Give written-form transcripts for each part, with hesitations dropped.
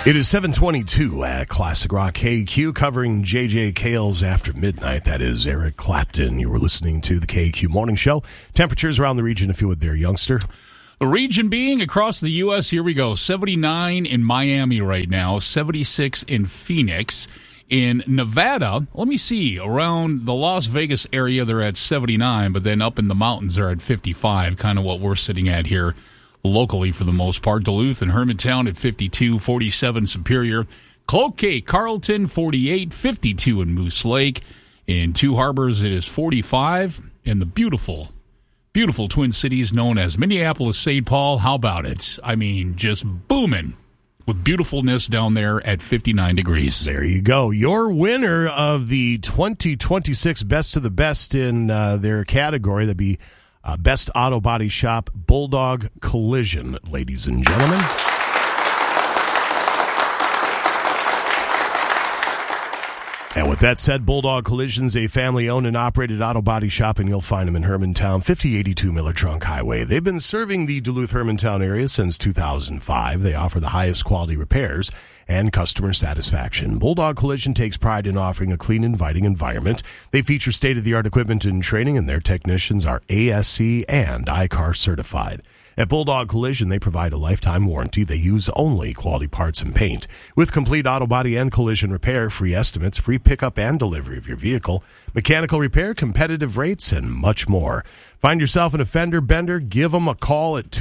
It is 7:22 at Classic Rock KQ, covering J.J. Cale's After Midnight. That is Eric Clapton. You were listening to the KQ Morning Show. Temperatures around the region, if you would there, youngster. The region being across the U.S., here we go. 79 in Miami right now, 76 in Phoenix. In Nevada, let me see, around the Las Vegas area, they're at 79, but then up in the mountains, they're at 55, kind of what we're sitting at here locally for the most part. Duluth and Hermantown at 52, 47 Superior. Cloquet, Carlton, 48, 52 in Moose Lake. In Two Harbors, it is 45. In the beautiful Twin Cities known as Minneapolis-St. Paul, how about it? I mean, just booming with beautifulness down there at 59 degrees. There you go. Your winner of the 2026 Best of the Best in their category, that'd be Best Auto Body Shop, Bulldog Collision, ladies and gentlemen. And with that said, Bulldog Collision's a family-owned and operated auto body shop, and you'll find them in Hermantown, 5082 Miller Trunk Highway. They've been serving the Duluth-Hermantown area since 2005. They offer the highest quality repairs and customer satisfaction. Bulldog Collision takes pride in offering a clean, inviting environment. They feature state-of-the-art equipment and training, and their technicians are ASC and ICAR certified. At Bulldog Collision, they provide a lifetime warranty. They use only quality parts and paint. With complete auto body and collision repair, free estimates, free pickup and delivery of your vehicle, mechanical repair, competitive rates, and much more. Find yourself an offender bender? Give them a call at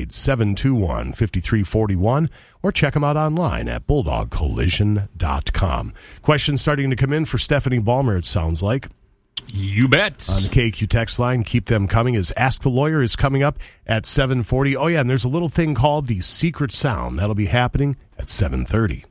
218-721-5341 or check them out online at bulldogcollision.com. Questions starting to come in for Stephanie Ballmer, it sounds like. You bet. On the KQ text line, keep them coming, as Ask the Lawyer is coming up at 7:40. Oh, yeah, and there's a little thing called the Secret Sound. That'll be happening at 7:30.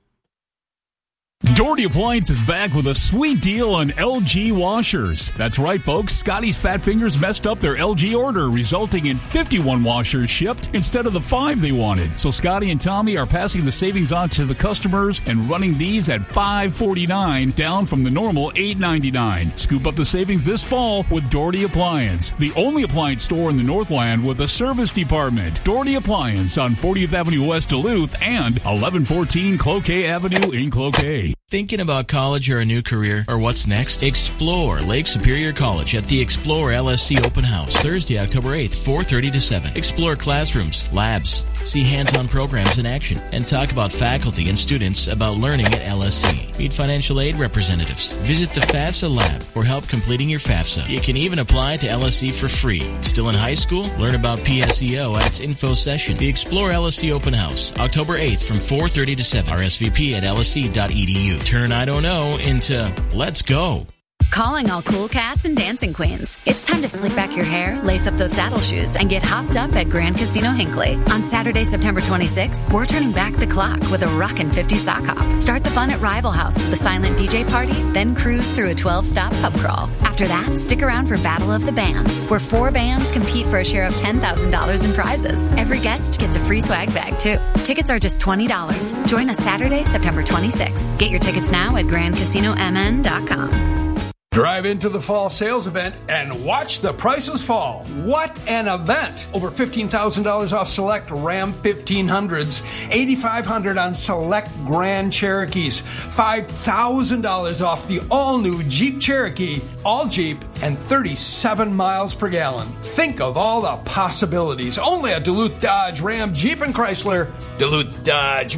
Doherty Appliance is back with a sweet deal on LG washers. That's right, folks. Scotty's fat fingers messed up their LG order, resulting in 51 washers shipped instead of the 5 they wanted. So Scotty and Tommy are passing the savings on to the customers and running these at $5.49, down from the normal $8.99. Scoop up the savings this fall with Doherty Appliance, the only appliance store in the Northland with a service department. Doherty Appliance on 40th Avenue West Duluth and 1114 Cloquet Avenue in Cloquet. Thinking about college or a new career or what's next? Explore Lake Superior College at the Explore LSC Open House, Thursday, October 8th, 4:30 to 7. Explore classrooms, labs, see hands-on programs in action, and talk about faculty and students about learning at LSC. Meet financial aid representatives. Visit the FAFSA lab for help completing your FAFSA. You can even apply to LSC for free. Still in high school? Learn about PSEO at its info session. The Explore LSC Open House, October 8th from 4:30 to 7. RSVP at lsc.edu. Turn I don't know into let's go. Calling all cool cats and dancing queens. It's time to slick back your hair, lace up those saddle shoes, and get hopped up at Grand Casino Hinckley. On Saturday, September 26th, we're turning back the clock with a rockin' 50 sock hop. Start the fun at Rival House with a silent DJ party, then cruise through a 12-stop pub crawl. After that, stick around for Battle of the Bands, where 4 bands compete for a share of $10,000 in prizes. Every guest gets a free swag bag, too. Tickets are just $20. Join us Saturday, September 26th. Get your tickets now at GrandCasinoMN.com. Drive into the fall sales event and watch the prices fall. What an event! Over $15,000 off select Ram 1500s, $8,500 on select Grand Cherokees, $5,000 off the all-new Jeep Cherokee, all Jeep, and 37 miles per gallon. Think of all the possibilities. Only at Duluth Dodge, Ram, Jeep, and Chrysler. Duluth Dodge,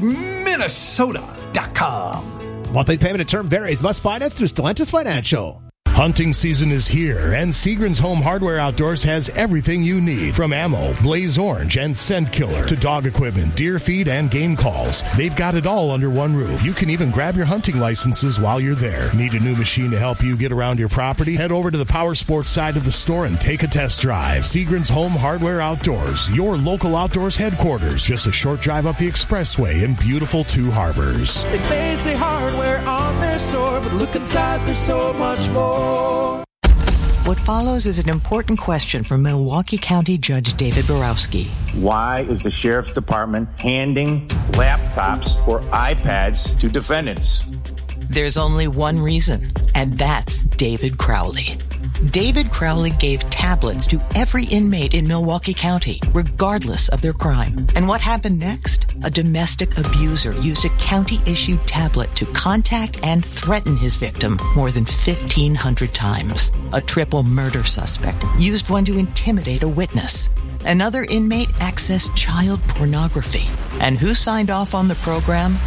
Minnesota.com. Monthly payment and term varies. Must finance through Stellantis Financial. Hunting season is here, and Seagram's Home Hardware Outdoors has everything you need, from ammo, Blaze Orange, and Scent Killer to dog equipment, deer feed, and game calls. They've got it all under one roof. You can even grab your hunting licenses while you're there. Need a new machine to help you get around your property? Head over to the Power Sports side of the store and take a test drive. Seagram's Home Hardware Outdoors, your local outdoors headquarters. Just a short drive up the expressway in beautiful Two Harbors. They may say hardware on their store, but look inside, there's so much more. What follows is an important question from Milwaukee County Judge David Borowski. Why is the Sheriff's Department handing laptops or iPads to defendants? There's only one reason, and that's David Crowley. David Crowley gave tablets to every inmate in Milwaukee County, regardless of their crime. And what happened next? A domestic abuser used a county-issued tablet to contact and threaten his victim more than 1,500 times. A triple murder suspect used one to intimidate a witness. Another inmate accessed child pornography. And who signed off on the program?